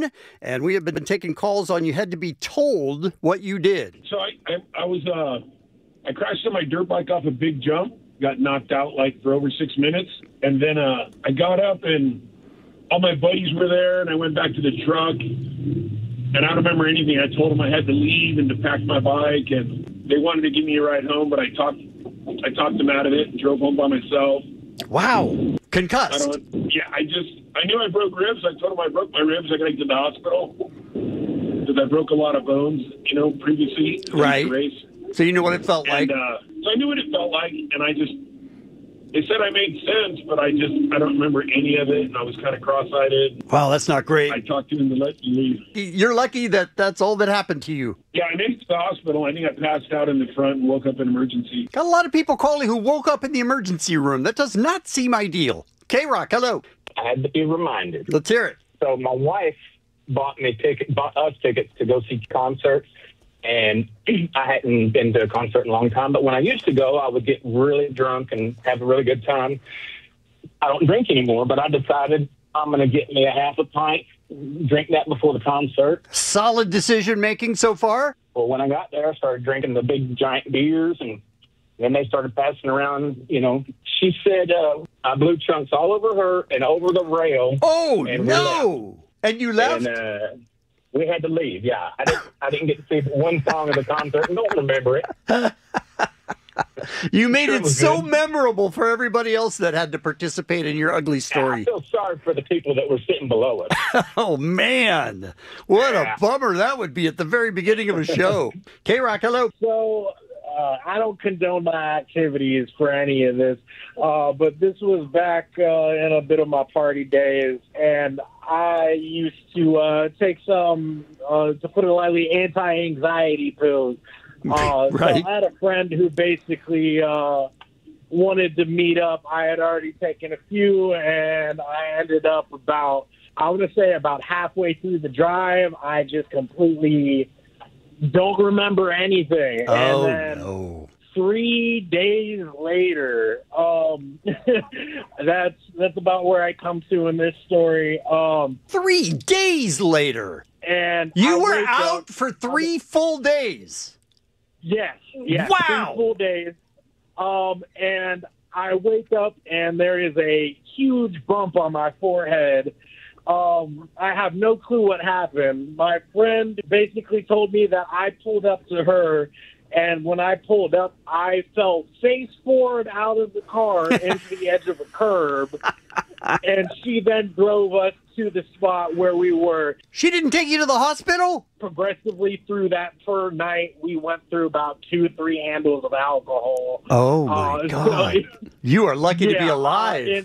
phone, and we have been taking calls on you had to be told what you did. So I crashed on my dirt bike off a big jump, got knocked out like for over 6 minutes, and then I got up and all my buddies were there, and I went back to the truck, and I don't remember anything. I told them I had to leave and to pack my bike, and they wanted to give me a ride home, but I talked them out of it and drove home by myself. Wow. Concussed. I knew I broke ribs. I told them I broke my ribs. I got to get to the hospital because I broke a lot of bones, previously. Right. So you knew what it felt like. So I knew what it felt like, and they said I made sense, but I don't remember any of it, and I was kind of cross-eyed. Wow, that's not great. I talked to him to let you leave. You're lucky that that's all that happened to you. Yeah, I made it to the hospital. I think I passed out in the front and woke up in emergency. Got a lot of people calling who woke up in the emergency room. That does not seem ideal. K-Rock, hello. I had to be reminded. Let's hear it. So my wife bought us tickets to go see concerts. And I hadn't been to a concert in a long time, but when I used to go, I would get really drunk and have a really good time. I don't drink anymore, but I decided I'm going to get me a half a pint, drink that before the concert. Solid decision-making so far? Well, when I got there, I started drinking the big giant beers, and then they started passing around, She said I blew chunks all over her and over the rail. Oh, no! And you left? And, we had to leave, yeah. I didn't get to see one song of the concert and don't remember it. You made it so memorable for everybody else that had to participate in your ugly story. I feel sorry for the people that were sitting below us. Oh, man. What a bummer that would be at the very beginning of a show. K-Rock, hello. So I don't condone my activities for any of this, but this was back in a bit of my party days, and I used to take some, to put it lightly, anti-anxiety pills. Right. So I had a friend who basically wanted to meet up. I had already taken a few, and I ended up about halfway through the drive. I just completely don't remember anything. Oh, and then no. 3 days later, that's about where I come to in this story. 3 days later. And you were out for 3 full days. Yes. Wow. 3 full days. And I wake up and there is a huge bump on my forehead. I have no clue what happened. My friend basically told me that I pulled up to her, and when I pulled up, I fell face forward out of the car into the edge of a curb, and she then drove us to the spot where we were. She didn't take you to the hospital? Progressively through that per night, we went through about 2-3 handles of alcohol. Oh, my God. You are lucky to be alive.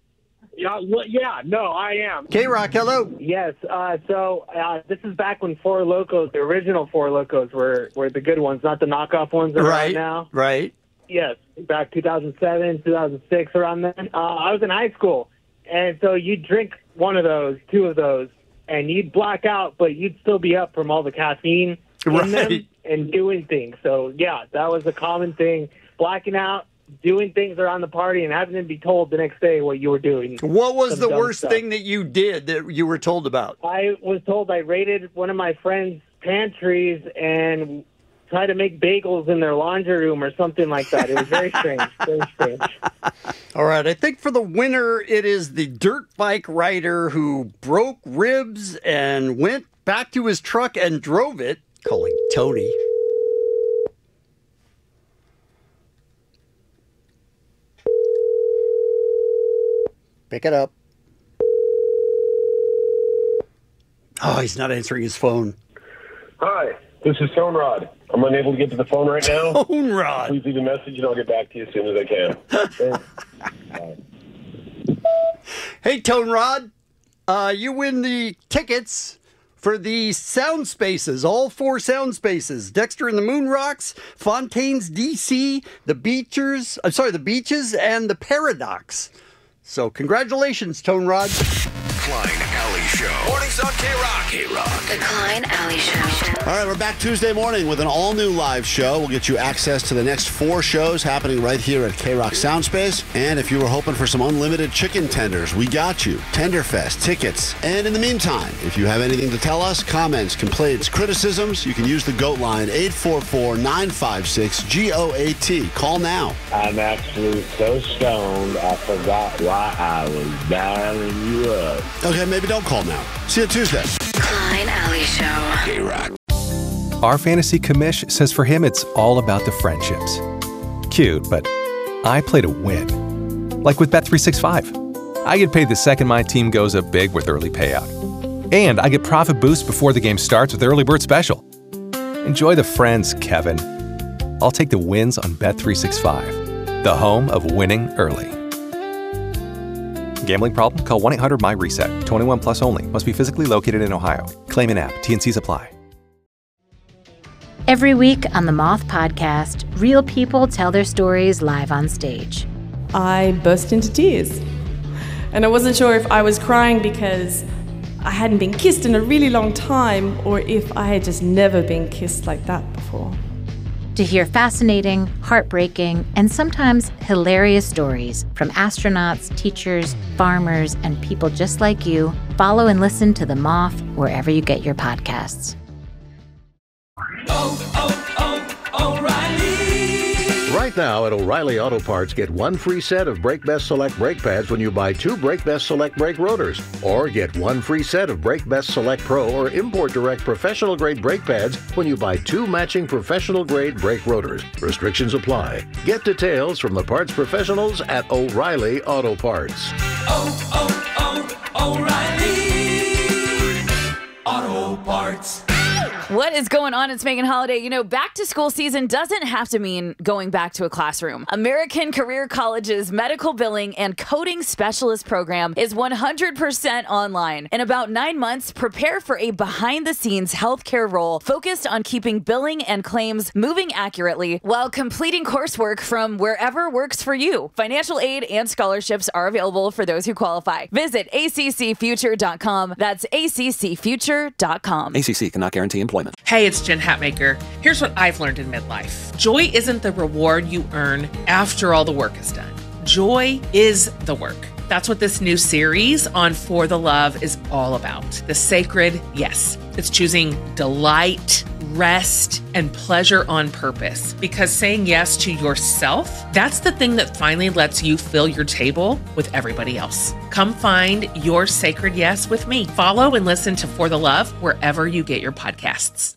I am. K-Rock, hello. Yes, so this is back when Four Locos, the original Four Locos, were the good ones, not the knockoff ones that are out now. Right. Yes, back 2007, 2006, around then. I was in high school, and so you'd drink one of those, 2 of those, and you'd black out, but you'd still be up from all the caffeine in them and doing things. So, yeah, that was a common thing, blacking out, doing things around the party and having them be told the next day what you were doing. What was the worst thing that you did that you were told about? I was told I raided one of my friends' pantries and tried to make bagels in their laundry room or something like that. It was very strange. Very strange. All right. I think for the winner, it is the dirt bike rider who broke ribs and went back to his truck and drove it, calling Tony. Pick it up. Oh, he's not answering his phone. Hi, this is Tone Rod. I'm unable to get to the phone right now. Tone Rod. Please leave a message and I'll get back to you as soon as I can. Hey, Tone Rod. You win the tickets for the sound spaces, all 4 sound spaces. Dexter and the Moon Rocks, Fontaine's DC, the Beaches, and the Paradox. So congratulations, Tone Rod. Klein Alley Show. Mornings on K-Rock. K-Rock. The Klein Alley Show. All right, we're back Tuesday morning with an all-new live show. We'll get you access to the next 4 shows happening right here at K-Rock Soundspace. And if you were hoping for some unlimited chicken tenders, we got you. Tenderfest, tickets. And in the meantime, if you have anything to tell us, comments, complaints, criticisms, you can use the GOAT line, 844-956-GOAT. Call now. I'm actually so stoned, I forgot why I was dialing you up. Okay, maybe don't call now. See you Tuesday. Klein Alley Show. K-Rock. Our fantasy commish says for him it's all about the friendships. Cute, but I play to win. Like with Bet365. I get paid the second my team goes up big with early payout. And I get profit boost before the game starts with Early Bird Special. Enjoy the friends, Kevin. I'll take the wins on Bet365, the home of winning early. Gambling problem? Call 1-800-MY-RESET. 21 plus only. Must be physically located in Ohio. Claim in app. T&Cs apply. Every week on the Moth Podcast, real people tell their stories live on stage. I burst into tears. And I wasn't sure if I was crying because I hadn't been kissed in a really long time or if I had just never been kissed like that before. To hear fascinating, heartbreaking, and sometimes hilarious stories from astronauts, teachers, farmers, and people just like you, follow and listen to The Moth wherever you get your podcasts. O'Reilly. Right now at O'Reilly Auto Parts, get 1 free set of Brake Best Select brake pads when you buy 2 Brake Best Select brake rotors. Or get 1 free set of Brake Best Select Pro or Import Direct professional grade brake pads when you buy 2 matching professional grade brake rotors. Restrictions apply. Get details from the parts professionals at O'Reilly Auto Parts. O'Reilly Auto Parts. What is going on? It's Megan Holiday. You know, back to school season doesn't have to mean going back to a classroom. American Career College's medical billing and coding specialist program is 100% online. In about 9 months, prepare for a behind-the-scenes healthcare role focused on keeping billing and claims moving accurately while completing coursework from wherever works for you. Financial aid and scholarships are available for those who qualify. Visit ACCfuture.com. That's ACCfuture.com. ACC cannot guarantee employment. Hey, it's Jen Hatmaker. Here's what I've learned in midlife. Joy isn't the reward you earn after all the work is done. Joy is the work. That's what this new series on For the Love is all about. The sacred yes. It's choosing delight, rest, and pleasure on purpose. Because saying yes to yourself, that's the thing that finally lets you fill your table with everybody else. Come find your sacred yes with me. Follow and listen to For the Love wherever you get your podcasts.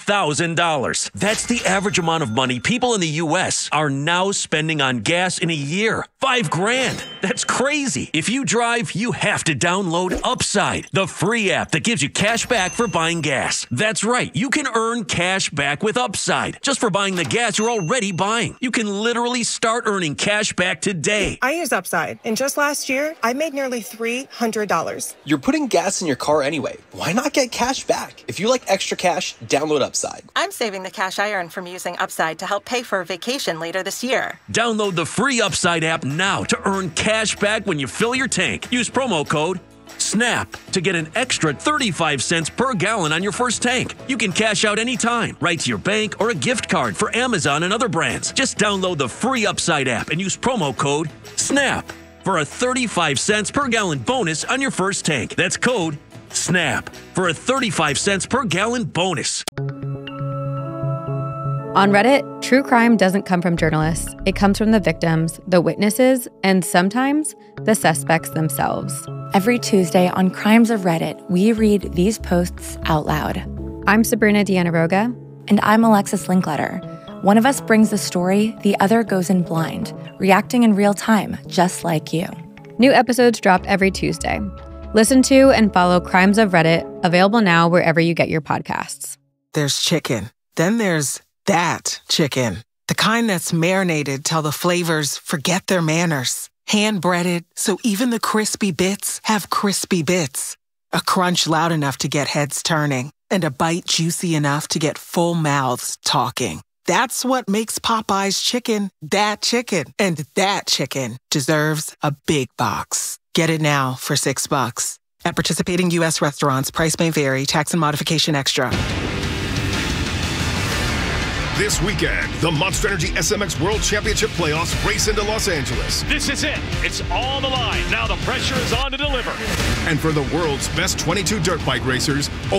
$5,000. That's the average amount of money people in the U.S. are now spending on gas in a year. $5,000. That's crazy. If you drive, you have to download Upside, the free app that gives you cash back for buying gas. That's right. You can earn cash back with Upside just for buying the gas you're already buying. You can literally start earning cash back today. I use Upside, and just last year, I made nearly $300. You're putting gas in your car anyway. Why not get cash back? If you like extra cash, download Upside. I'm saving the cash I earn from using Upside to help pay for a vacation later this year. Download the free Upside app now to earn cash back when you fill your tank. Use promo code SNAP to get an extra 35 cents per gallon on your first tank. You can cash out anytime, right to your bank or a gift card for Amazon and other brands. Just download the free Upside app and use promo code SNAP for a 35 cents per gallon bonus on your first tank. That's code SNAP for a 35 cents per gallon bonus. On Reddit, true crime doesn't come from journalists. It comes from the victims, the witnesses, and sometimes the suspects themselves. Every Tuesday on Crimes of Reddit, we read these posts out loud. I'm Sabrina Dianaroga. And I'm Alexis Linkletter. One of us brings the story, the other goes in blind, reacting in real time, just like you. New episodes drop every Tuesday. Listen to and follow Crimes of Reddit, available now wherever you get your podcasts. There's chicken. Then there's that chicken. The kind that's marinated till the flavors forget their manners. Hand-breaded, so even the crispy bits have crispy bits. A crunch loud enough to get heads turning, and a bite juicy enough to get full mouths talking. That's what makes Popeye's chicken, that chicken. And that chicken deserves a big box. Get it now for $6. At participating U.S. restaurants, price may vary. Tax and modification extra. This weekend, the Monster Energy SMX World Championship playoffs race into Los Angeles. This is it. It's all on the line. Now the pressure is on to deliver. And for the world's best 22 dirt bike racers,